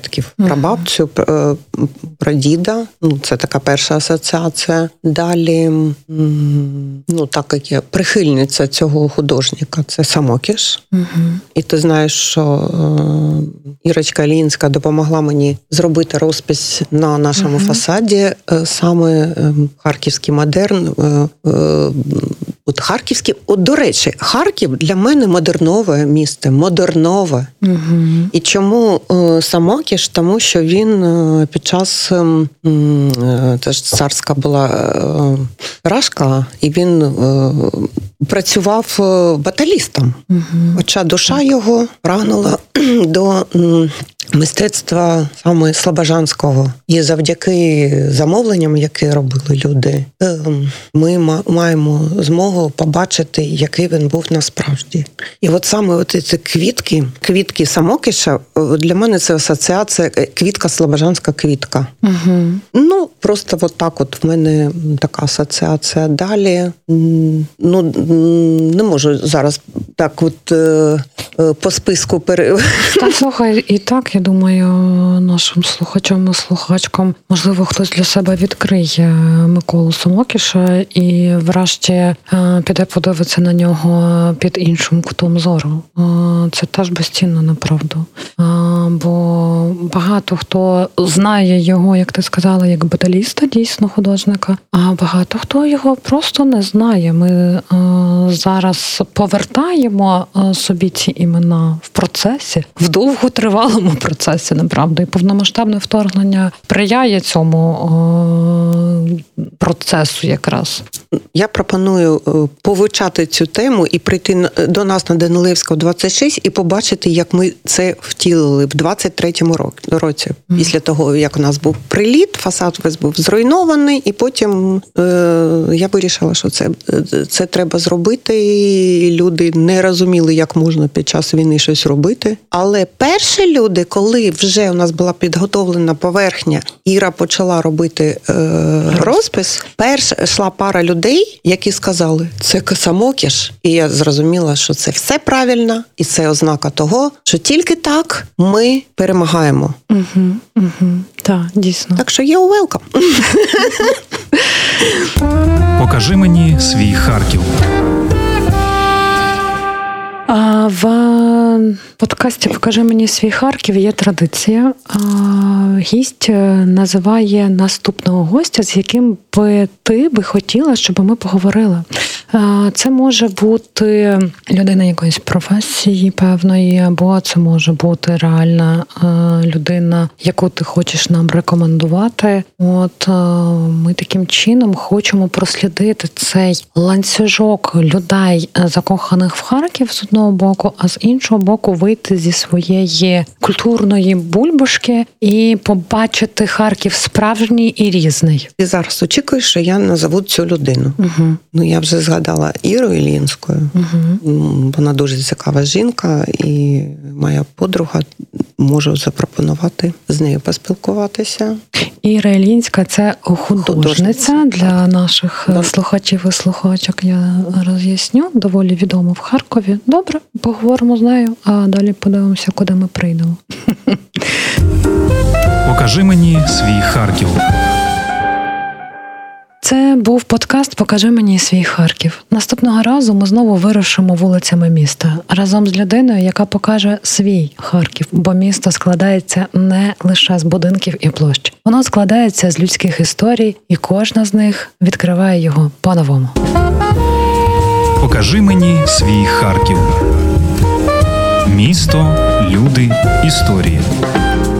предків. Прабабцю, прадіда. Це така перша асоціація. Далі, так як я прихильниця цього художника, це Самокіш. І ти знаєш, що Ірочка Ілінська допомогла мені зробити розпис на нашому фасаді, саме харківський модерн. До речі, Харків для мене модернове місто, модернове. І чому Самокіш? Тому що він під час, це ж царська була Рашка, і він працював баталістом. Хоча душа його прагнула до мистецтва саме слобожанського. І завдяки замовленням, які робили люди, ми маємо змогу побачити, який він був насправді. І от саме ці квітки Самокіша, для мене це асоціація квітка, слобожанська квітка. Просто от так от в мене така асоціація. Далі, не можу зараз так от по списку Та слухай, і так, я думаю, нашим слухачам і слухачкам, можливо, хтось для себе відкриє Миколу Самокіша і врешті піде подивитися на нього під іншим кутом зору. Це теж безцінно, направду. Бо багато хто знає його, як ти сказала, як баталіста, дійсно, художника, а багато хто його просто не знає. Ми зараз повертаємо собі ці імена в процесі, в довготривалому процесі, направду. І повномасштабне вторгнення сприяє цьому процесу якраз. Я пропоную повивчати цю тему і прийти до нас на Данилевського 26 і побачити, як ми це втілили в 23-му році. Після того, як у нас був приліт, фасад весь був зруйнований, і потім я вирішила, що це треба зробити. І люди не розуміли, як можна під час війни щось робити. Але перші люди, коли вже у нас була підготовлена поверхня, Іра почала робити розпис, перша йшла пара людей, які сказали, це Самокіш. І я зрозуміла, що це все правильно, і це ознака того, що тільки так ми перемагаємо. Так, дійсно. Так що you're welcome. Покажи мені свій Харків. В подкасті «Покажи мені свій Харків» є традиція. Гість називає наступного гостя, з яким ти би хотіла, щоб ми поговорили. Це може бути людина якоїсь професії певної, або це може бути реальна людина, яку ти хочеш нам рекомендувати. Ми таким чином хочемо прослідити цей ланцюжок людей, закоханих в Харків з одного боку, а з іншого боку вийти зі своєї культурної бульбашки і побачити Харків справжній і різний. Ти зараз очікуєш, що я назову цю людину. Я вже згадала Іру Ілінську. Вона дуже цікава жінка, і моя подруга, можу запропонувати з нею поспілкуватися. Іра Ілінська – це художниця для наших слухачів і слухачок. Я роз'ясню, доволі відома в Харкові. Добре, поговоримо з нею, а далі подивимося, куди ми прийдемо. Покажи мені свій Харків. Це був подкаст «Покажи мені свій Харків». Наступного разу ми знову вирушимо вулицями міста разом з людиною, яка покаже свій Харків, бо місто складається не лише з будинків і площ. Воно складається з людських історій, і кожна з них відкриває його по-новому. Покажи мені свій Харків. Місто, люди, історії.